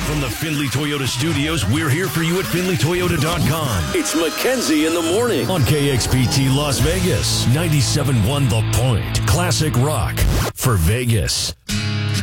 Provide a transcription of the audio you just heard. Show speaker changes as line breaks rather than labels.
From the Findlay Toyota studios, we're here for you at FindlayToyota.com. It's Mackenzie in the morning on KXPT Las Vegas. 97.1 The Point. Classic rock for Vegas.